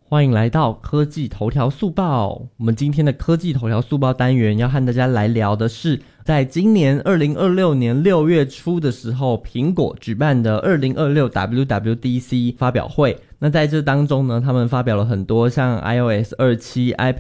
欢迎来到科技头条速报。我们今天的科技头条速报单元要和大家来聊的是，在今年2026年6月初的时候，苹果举办的2026 WWDC 发表会。那在这当中呢，他们发表了很多像 iOS 27、iPad